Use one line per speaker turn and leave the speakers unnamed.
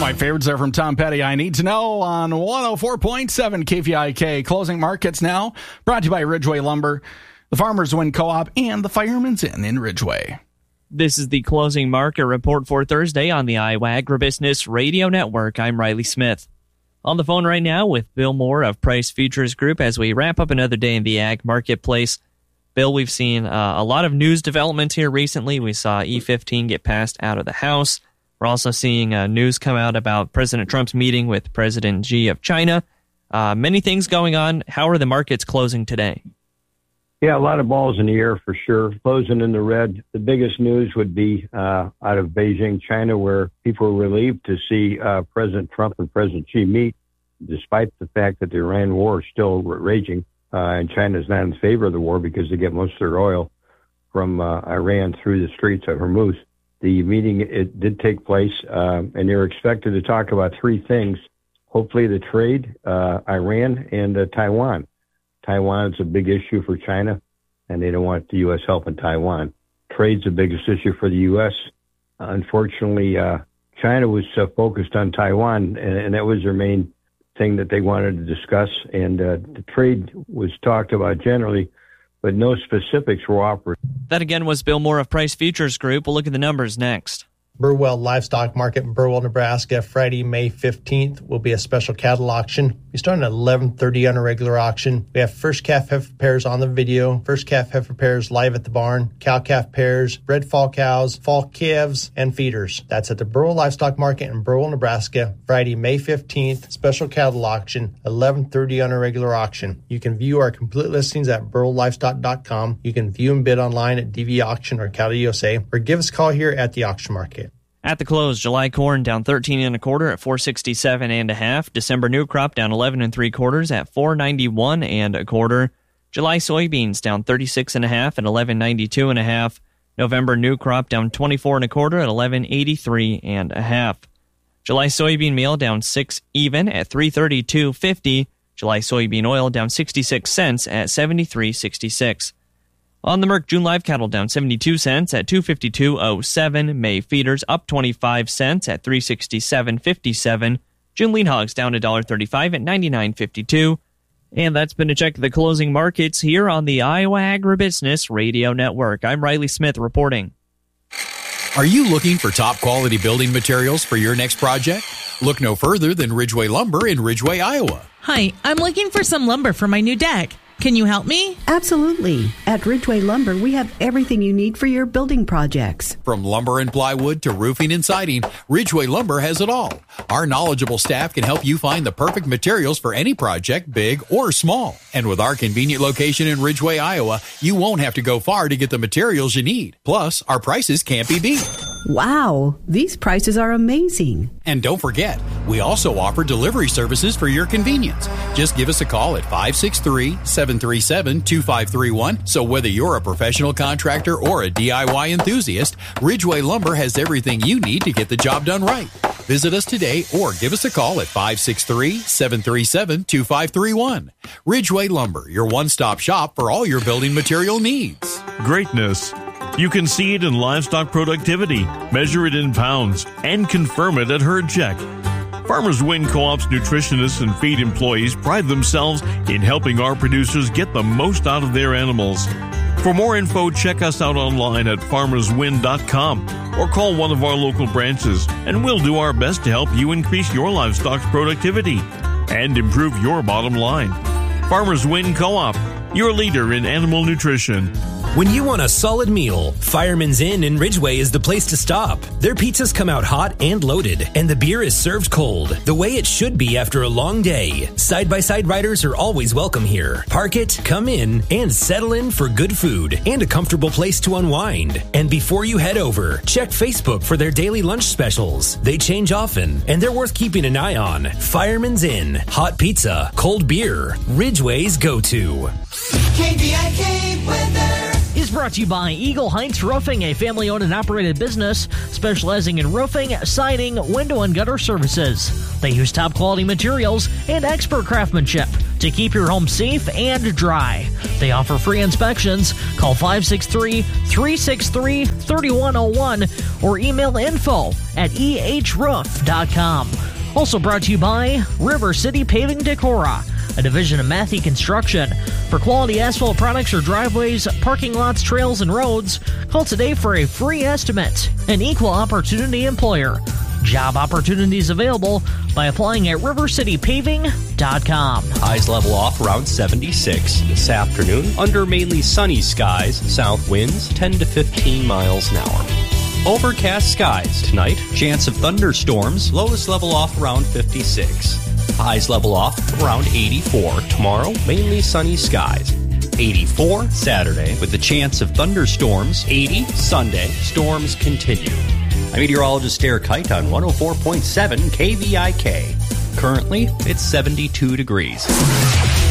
my favorites there from Tom Petty. I Need to Know on 104.7 KVIK. Closing markets now. Brought to you by Ridgeway Lumber, the Farmers Win Co-op, and the Fireman's Inn in Ridgeway.
This is the closing market report for Thursday on the Iowa Agribusiness Radio Network. I'm Riley Smith. On the phone right now with Bill Moore of Price Futures Group as we wrap up another day in the ag marketplace. Bill, we've seen a lot of news developments here recently. We saw E15 get passed out of the House. We're also seeing news come out about President Trump's meeting with President Xi of China. Many things going on. How are the markets closing today?
Yeah, a lot of balls in the air for sure. Closing in the red. The biggest news would be out of Beijing, China, where people were relieved to see President Trump and President Xi meet, despite the fact that the Iran war is still raging. And China is not in favor of the war because they get most of their oil from Iran through the Straits of Hormuz. The meeting, it did take place, and they're expected to talk about three things. Hopefully the trade, Iran, and Taiwan. Taiwan is a big issue for China, and they don't want the U.S. helping Taiwan. Trade's the biggest issue for the U.S. Unfortunately, China was focused on Taiwan, and that was their main thing that they wanted to discuss. And the trade was talked about generally, but no specifics were offered.
That again was Bill Moore of Price Futures Group. We'll look at the numbers next.
Burwell Livestock Market in Burwell, Nebraska, Friday, May 15th, will be a special cattle auction. We start at 11:30 on a regular auction. We have first calf heifer pairs on the video, first calf heifer pairs live at the barn, cow-calf pairs, bred fall cows, fall calves, and feeders. That's at the Burwell Livestock Market in Burwell, Nebraska, Friday, May 15th, special cattle auction, 11:30 on a regular auction. You can view our complete listings at burwelllivestock.com. You can view and bid online at DV Auction or Cattle USA, or give us a call here at the auction market.
At the close, July corn down 13 1/4 at 467 1/2. December new crop down 11 3/4 at 491 1/4. July soybeans down 36 1/2 at 1192 1/2. November new crop down 24 1/4 at 1183 1/2. July soybean meal down 6 even at 332.50. July soybean oil down 66 cents at 73.66. On the Merck, June live cattle down 72 cents at 252.07. May feeders up 25 cents at 367.57. June lean hogs down $1.35 at 99.52. And that's been a check of the closing markets here on the Iowa Agribusiness Radio Network. I'm Riley Smith reporting.
Are you looking for top quality building materials for your next project? Look no further than Ridgeway Lumber in Ridgeway, Iowa.
Hi, I'm looking for some lumber for my new deck. Can you help me?
Absolutely. At Ridgeway Lumber, we have everything you need for your building projects.
From lumber and plywood to roofing and siding, Ridgeway Lumber has it all. Our knowledgeable staff can help you find the perfect materials for any project, big or small. And with our convenient location in Ridgeway, Iowa, you won't have to go far to get the materials you need. Plus, our prices can't be beat.
Wow, these prices are amazing.
And don't forget, we also offer delivery services for your convenience. Just give us a call at 563-737-2531. So whether you're a professional contractor or a DIY enthusiast, Ridgeway Lumber has everything you need to get the job done right. Visit us today or give us a call at 563-737-2531. Ridgeway Lumber, your one-stop shop for all your building material needs.
Greatness. You can see it in livestock productivity, measure it in pounds, and confirm it at Herd Check. Farmers Win Co-op's nutritionists and feed employees pride themselves in helping our producers get the most out of their animals. For more info, check us out online at farmerswin.com or call one of our local branches, and we'll do our best to help you increase your livestock's productivity and improve your bottom line. Farmers Win Co-op, your leader in animal nutrition.
When you want a solid meal, Fireman's Inn in Ridgeway is the place to stop. Their pizzas come out hot and loaded, and the beer is served cold, the way it should be after a long day. Side-by-side riders are always welcome here. Park it, come in, and settle in for good food and a comfortable place to unwind. And before you head over, check Facebook for their daily lunch specials. They change often, and they're worth keeping an eye on. Fireman's Inn, hot pizza, cold beer, Ridgeway's go-to.
KVIK weather
is brought to you by Eagle Heights Roofing, a family-owned and operated business specializing in roofing, siding, window, and gutter services. They use top-quality materials and expert craftsmanship to keep your home safe and dry. They offer free inspections. Call 563-363-3101 or email info@ehroof.com. Also brought to you by River City Paving Decorah, a division of Matthew Construction. For quality asphalt products or driveways, parking lots, trails, and roads, call today for a free estimate. An equal opportunity employer. Job opportunities available by applying at rivercitypaving.com.
Highs level off around 76 this afternoon under mainly sunny skies, south winds 10 to 15 miles an hour. Overcast skies tonight, chance of thunderstorms, lows level off around 56. Highs level off around 84. Tomorrow, mainly sunny skies. 84 Saturday with the chance of thunderstorms. 80 Sunday, storms continue. I'm meteorologist Eric Kite on 104.7 KVIK. Currently, it's 72 degrees.